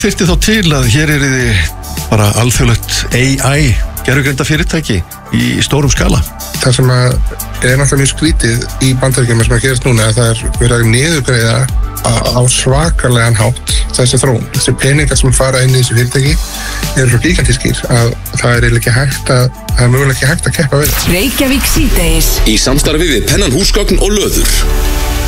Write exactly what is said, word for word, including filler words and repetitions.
þyrfti þá til að hér er þið bara alþjóðlegt A I gervigreinda fyrirtæki í stórum skala? Það sem að er náttúrulega mjög skrítið í Bandaríkjunum sem að gerast núna að það er verið að niðurgreiða á svakalega hátt þessi þróun. Þessi peningar sem fara inn í þessi fyrirtæki eru svo gigantískir að það er eiginlega ekki hægt að það er mögulega ekki hægt að keppa við. Reykjavík síðdegis í samstarfi við Pennan húsgögn og Löður.